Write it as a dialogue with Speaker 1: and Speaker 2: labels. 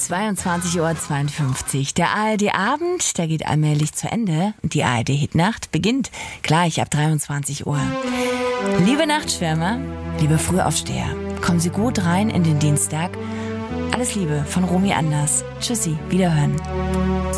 Speaker 1: 22:52 Uhr. Der ARD-Abend, der geht allmählich zu Ende. Und die ARD-Hitnacht beginnt gleich ab 23 Uhr. Liebe Nachtschwärmer, liebe Frühaufsteher, kommen Sie gut rein in den Dienstag. Alles Liebe von Romy Anders. Tschüssi, wiederhören.